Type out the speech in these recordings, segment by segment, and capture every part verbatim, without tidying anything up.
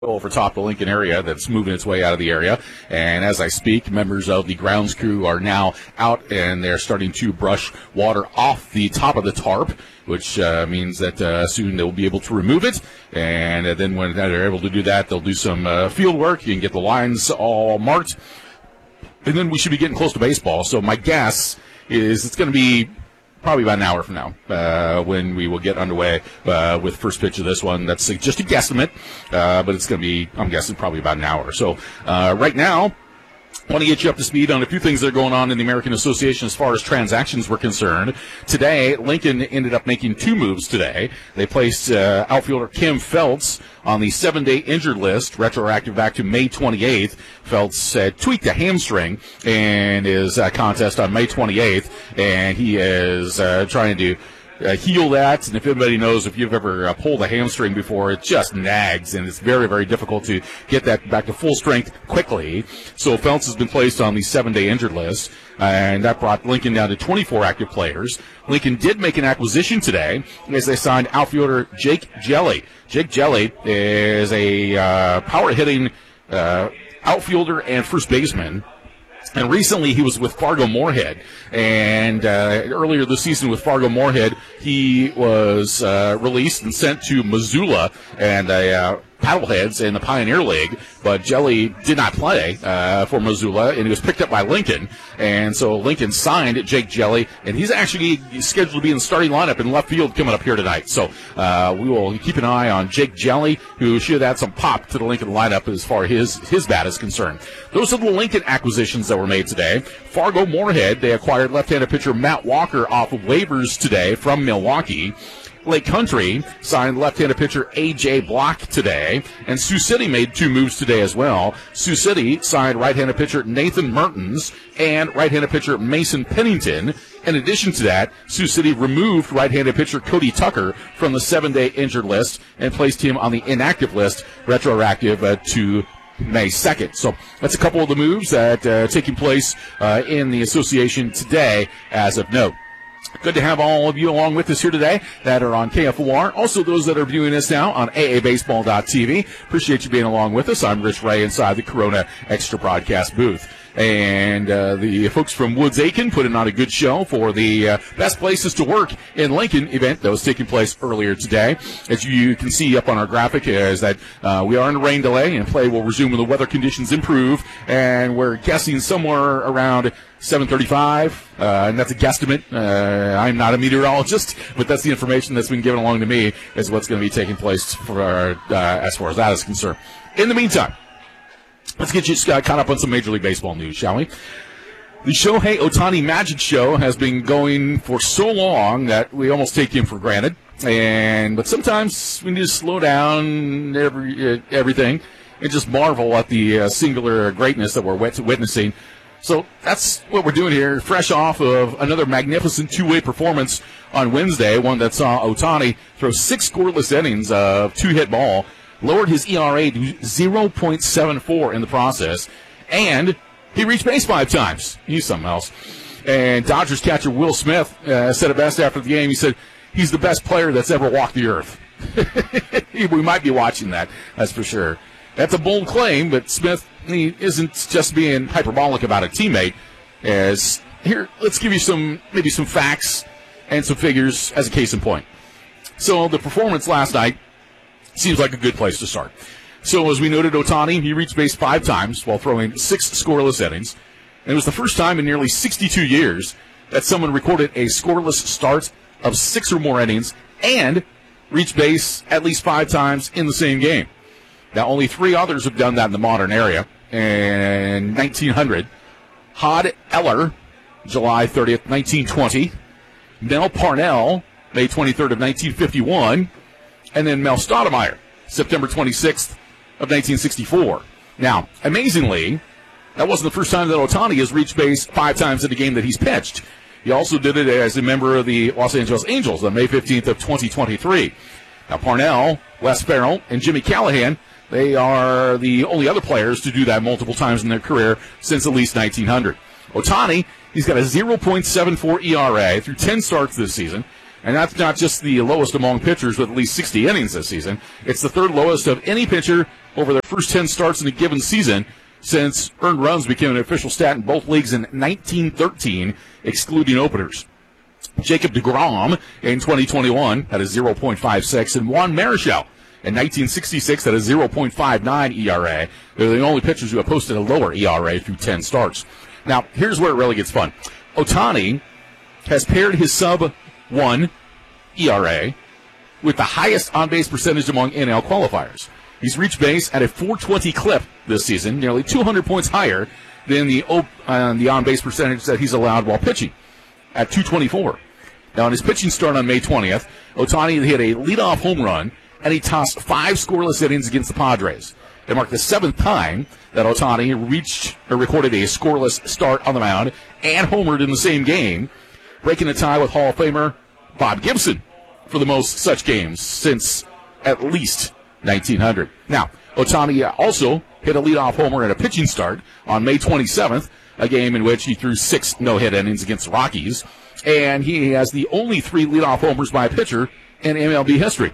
over top the Lincoln area that's moving its way out of the area. And as I speak, members of the grounds crew are now out, and they're starting to brush water off the top of the tarp, which uh, means that uh, soon they'll be able to remove it. And uh, then when they're able to do that, they'll do some uh, field work. You can get the lines all marked. And then we should be getting close to baseball. So my guess is it's going to be probably about an hour from now uh, when we will get underway uh, with first pitch of this one. That's just a guesstimate, uh, but it's going to be, I'm guessing, probably about an hour. So uh, right now, I want to get you up to speed on a few things that are going on in the American Association as far as transactions were concerned. Today, Lincoln ended up making two moves today. They placed uh, outfielder Kim Feltz on the seven-day injured list, retroactive back to May twenty-eighth. Feltz uh, tweaked a hamstring in his uh, contest on May twenty-eighth, and he is uh, trying to Uh, heal that. And if anybody knows, if you've ever uh, pulled a hamstring before, it just nags, and it's very, very difficult to get that back to full strength quickly. So Feltz has been placed on the seven-day injured list, and that brought Lincoln down to twenty-four active players. Lincoln did make an acquisition today as they signed outfielder Jake Jelly. Jake Jelly is a uh, power-hitting uh, outfielder and first baseman. And recently he was with Fargo Moorhead, and uh, earlier this season with Fargo Moorhead, he was uh, released and sent to Missoula and a uh, Paddleheads in the Pioneer League, but Jelly did not play uh, for Missoula, and he was picked up by Lincoln, and so Lincoln signed Jake Jelly, and he's actually scheduled to be in the starting lineup in left field coming up here tonight. So uh, we will keep an eye on Jake Jelly, who should add some pop to the Lincoln lineup as far as his, his bat is concerned. Those are the Lincoln acquisitions that were made today. Fargo Moorhead, they acquired left-handed pitcher Matt Walker off of waivers today from Milwaukee. Lake Country signed left-handed pitcher A J Block today, and Sioux City made two moves today as well. Sioux City signed right-handed pitcher Nathan Mertens and right-handed pitcher Mason Pennington. In addition to that, Sioux City removed right-handed pitcher Cody Tucker from the seven-day injured list and placed him on the inactive list, retroactive uh, to May second. So that's a couple of the moves that are uh, taking place uh, in the association today as of note. Good to have all of you along with us here today that are on K F O R. Also, those that are viewing us now on A A baseball dot T V. Appreciate you being along with us. I'm Rich Ray inside the Corona Extra Broadcast booth. And uh, the folks from Woods Aiken putting on a good show for the uh, Best Places to Work in Lincoln event that was taking place earlier today. As you can see up on our graphic is that uh, we are in a rain delay, and play will resume when the weather conditions improve. And we're guessing somewhere around seven thirty-five, uh, and that's a guesstimate. Uh, I'm not a meteorologist, but that's the information that's been given along to me is what's going to be taking place for uh, as far as that is concerned. In the meantime, let's get you uh, caught up on some Major League Baseball news, shall we? The Shohei Ohtani Magic Show has been going for so long that we almost take him for granted. And but sometimes we need to slow down every, uh, everything and just marvel at the uh, singular greatness that we're wit- witnessing. So that's what we're doing here, fresh off of another magnificent two-way performance on Wednesday, one that saw Ohtani throw six scoreless innings of two-hit ball, lowered his E R A to zero point seven four in the process, and he reached base five times. He's something else. And Dodgers catcher Will Smith uh, said it best after the game. He said, he's the best player that's ever walked the earth. We might be watching that, that's for sure. That's a bold claim, but Smith he isn't just being hyperbolic about a teammate. As here, let's give you some maybe some facts and some figures as a case in point. So the performance last night seems like a good place to start. So as we noted, Ohtani, he reached base five times while throwing six scoreless innings. And it was the first time in nearly sixty-two years that someone recorded a scoreless start of six or more innings and reached base at least five times in the same game. Now, only three others have done that in the modern era. In nineteen hundred, Hod Eller, July thirtieth, nineteen twenty. Mel Parnell, May twenty-third of nineteen fifty-one. And then Mel Stoudemire, September twenty-sixth of nineteen sixty-four. Now, amazingly, that wasn't the first time that Ohtani has reached base five times in a game that he's pitched. He also did it as a member of the Los Angeles Angels on May fifteenth of twenty twenty-three. Now, Parnell, Wes Farrell, and Jimmy Callahan, they are the only other players to do that multiple times in their career since at least nineteen hundred. Ohtani, he's got a zero point seven four E R A through ten starts this season. And that's not just the lowest among pitchers with at least sixty innings this season. It's the third lowest of any pitcher over their first ten starts in a given season since earned runs became an official stat in both leagues in nineteen thirteen, excluding openers. Jacob deGrom in twenty twenty-one had a zero point five six, and Juan Marichal in nineteen sixty-six had a zero point five nine E R A. They're the only pitchers who have posted a lower E R A through ten starts. Now, here's where it really gets fun. Ohtani has paired his sub one E R A with the highest on-base percentage among N L qualifiers. He's reached base at a four twenty clip this season, nearly two hundred points higher than the uh, the on-base percentage that he's allowed while pitching at two twenty-four. Now, in his pitching start on May twentieth, Ohtani hit a leadoff home run, and he tossed five scoreless innings against the Padres. It marked the seventh time that Ohtani reached or recorded a scoreless start on the mound and homered in the same game, breaking a tie with Hall of Famer Bob Gibson for the most such games since at least nineteen hundred. Now, Ohtani also hit a leadoff homer at a pitching start on May twenty-seventh, a game in which he threw six no-hit innings against the Rockies, and he has the only three leadoff homers by a pitcher in M L B history.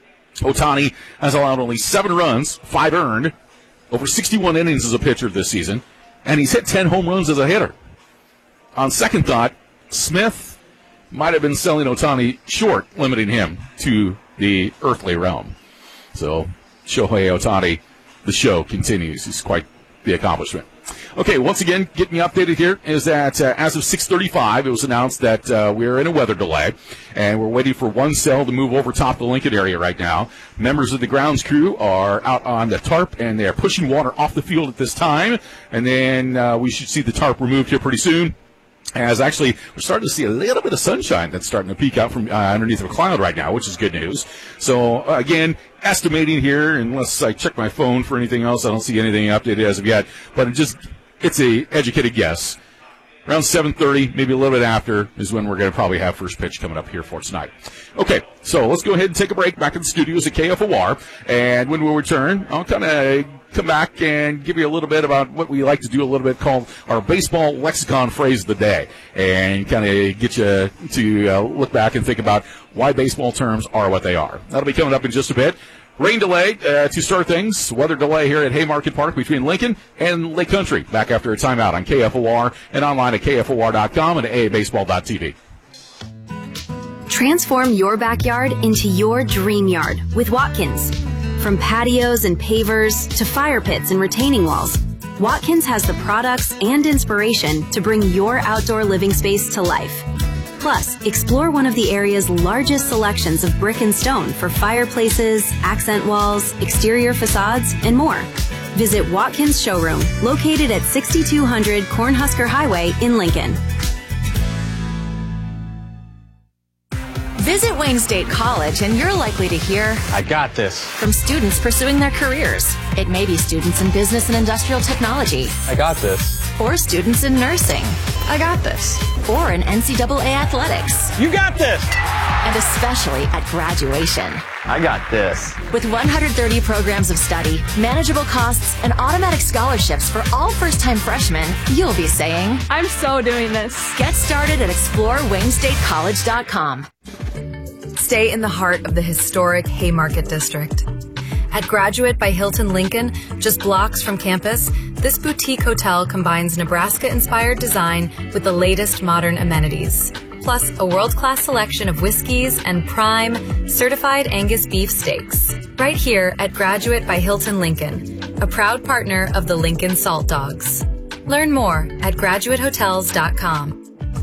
Ohtani has allowed only seven runs, five earned, over sixty-one innings as a pitcher this season, and he's hit ten home runs as a hitter. On second thought, Smith might have been selling Ohtani short, limiting him to the earthly realm. So, Shohei Ohtani, the show continues. He's quite the accomplishment. Okay, once again, getting you updated here is that uh, as of six thirty-five, it was announced that uh, we're in a weather delay, and we're waiting for one cell to move over top of the Lincoln area right now. Members of the grounds crew are out on the tarp, and they're pushing water off the field at this time, and then uh, we should see the tarp removed here pretty soon. As actually, we're starting to see a little bit of sunshine that's starting to peek out from uh, underneath of a cloud right now, which is good news. So, uh, again, estimating here, unless I check my phone for anything else, I don't see anything updated as of yet. But it just, it's a educated guess. Around seven thirty, maybe a little bit after, is when we're going to probably have first pitch coming up here for tonight. Okay, so let's go ahead and take a break back in the studios at K F O R. And when we return, I'll kind of come back and give you a little bit about what we like to do a little bit called our baseball lexicon phrase of the day, and kind of get you to uh, look back and think about why baseball terms are what they are. That'll be coming up in just a bit. Rain delay uh, to start things. Weather delay here at Haymarket Park between Lincoln and Lake Country. Back after a timeout on K F O R and online at K F O R dot com and A A baseball dot T V. Transform your backyard into your dream yard with Watkins. From patios and pavers to fire pits and retaining walls, Watkins has the products and inspiration to bring your outdoor living space to life. Plus, explore one of the area's largest selections of brick and stone for fireplaces, accent walls, exterior facades, and more. Visit Watkins Showroom, located at sixty-two hundred Cornhusker Highway in Lincoln. Visit Wayne State College and you're likely to hear, I got this. From students pursuing their careers. It may be students in business and industrial technology. I got this. Or students in nursing. I got this. Or in N C double A athletics. You got this. And especially at graduation. I got this. With one hundred thirty programs of study, manageable costs, and automatic scholarships for all first-time freshmen, you'll be saying, I'm so doing this. Get started at explore wayne state college dot com. Stay in the heart of the historic Haymarket District. At Graduate by Hilton Lincoln, just blocks from campus, this boutique hotel combines Nebraska-inspired design with the latest modern amenities. Plus, a world-class selection of whiskeys and prime, certified Angus beef steaks. Right here at Graduate by Hilton Lincoln, a proud partner of the Lincoln Salt Dogs. Learn more at graduate hotels dot com.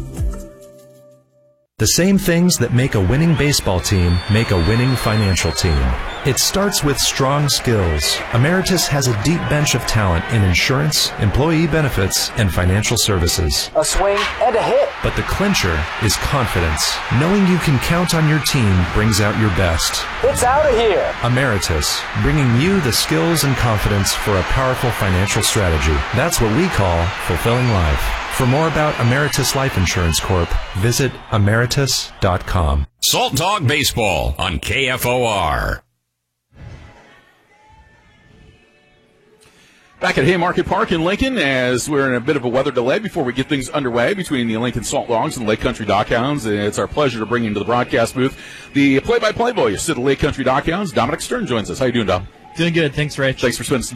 The same things that make a winning baseball team make a winning financial team. It starts with strong skills. Emeritus has a deep bench of talent in insurance, employee benefits, and financial services. A swing and a hit. But the clincher is confidence. Knowing you can count on your team brings out your best. It's out of here. Emeritus, bringing you the skills and confidence for a powerful financial strategy. That's what we call fulfilling life. For more about Emeritus Life Insurance Corp, visit emeritus dot com. Salt Dog Baseball on K F O R. Back at Haymarket Park in Lincoln, as we're in a bit of a weather delay before we get things underway between the Lincoln Salt Dogs and Lake Country Dockhounds. It's our pleasure to bring into the broadcast booth the play-by-play voice of the Lake Country Dockhounds. Dominic Stern joins us. How you doing, Dom? Doing good. Thanks, Rich. Thanks for spending some